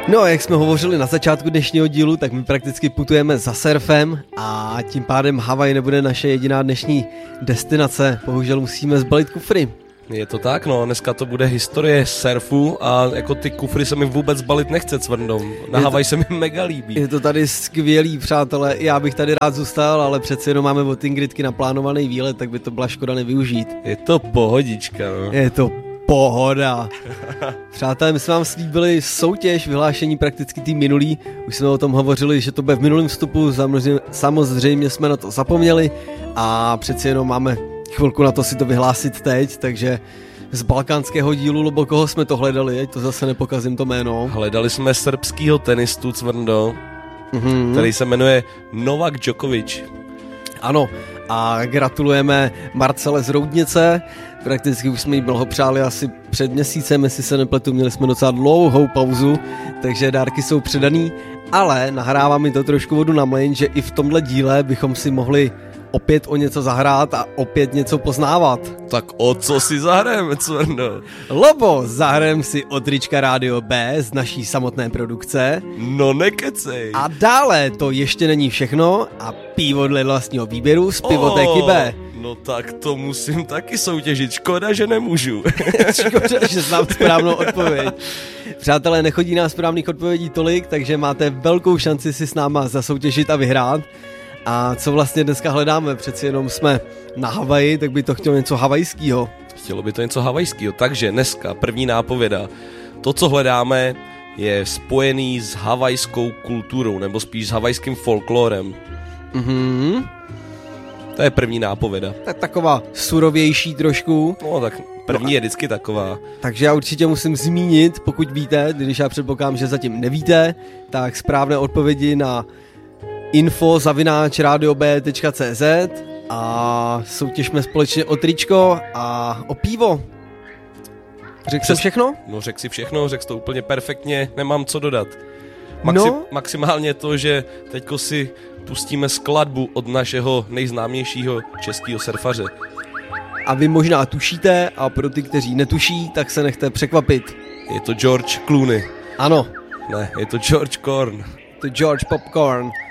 No a jak jsme hovořili na začátku dnešního dílu, tak my prakticky putujeme za surfem a tím pádem Havaj nebude naše jediná dnešní destinace. Bohužel musíme zbalit kufry. Je to tak, no, dneska to bude historie surfu a jako ty kufry se mi vůbec balit nechce, Cvrndo. Na Havaj se mi mega líbí. Je to tady skvělý, přátelé, já bych tady rád zůstal, ale přece jenom máme od Ingridky naplánovaný výlet, tak by to byla škoda nevyužít. Je to pohodička, no. Je to pohoda. Přátelé, my jsme vám slíbili soutěž, vyhlášení prakticky tý minulý. Už jsme o tom hovořili, že to bude v minulém vstupu, samozřejmě jsme na to zapomněli a přeci jenom máme chvilku na to si to vyhlásit teď, takže z balkánského dílu Lobokoho jsme to hledali, ať to zase nepokazím to jméno. Hledali jsme srbskýho tenistu, Cvrndo, který se jmenuje Novak Djokovic. Ano, a gratulujeme Marcele z Roudnice, prakticky už jsme jí blahopřáli asi před měsícem, jestli se nepletu, měli jsme docela dlouhou pauzu, takže dárky jsou předaný, ale nahrává mi to trošku vodu na mlýn, že i v tomhle díle bychom si mohli opět o něco zahrát a opět něco poznávat. Tak o co si zahrajeme, Cvrndo? Lobo, zahrajeme si od trička Rádio B z naší samotné produkce. No nekecej. A dále to ještě není všechno a pivo dle vlastního výběru z pivotéky B. No tak to musím taky soutěžit, škoda, že nemůžu. Škoda, že znám správnou odpověď. Přátelé, nechodí nás správných odpovědí tolik, takže máte velkou šanci si s náma zasoutěžit a vyhrát. A co vlastně dneska hledáme? Přeci jenom jsme na Havaji, tak by to chtělo něco havajského. Chtělo by to něco havajského, takže dneska první nápověda. To, co hledáme, je spojený s havajskou kulturou, nebo spíš s havajským folklorem. To je první nápověda. Tak taková surovější trošku. No tak první je vždycky taková. Takže já určitě musím zmínit, pokud víte, když já předpokládám, že zatím nevíte, tak správné odpovědi na info@radiob.cz a soutěžme společně o tričko a o pivo. Řekl jsem všechno? No řekl si všechno, řekl to úplně perfektně, nemám co dodat. Maximálně to, že teďko si pustíme skladbu od našeho nejznámějšího českého surfaře. A vy možná tušíte a pro ty, kteří netuší, tak se nechte překvapit. Je to George Clooney. Ano. Ne, je to George Korn. To George Popcorn.